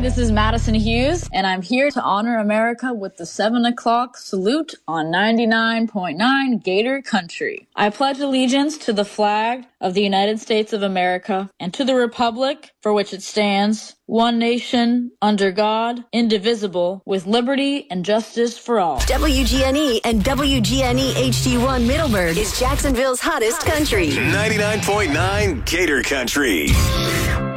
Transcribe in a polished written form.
this is Madison Hughes, and I'm here to honor America with the 7 o'clock salute on 99.9 Gator Country. I pledge allegiance to the flag of the United States of America and to the republic for which it stands, one nation, under God, indivisible, with liberty and justice for all. WGNE and WGNE HD1 Middleburg is Jacksonville's hottest country. 99.9 Gator Country.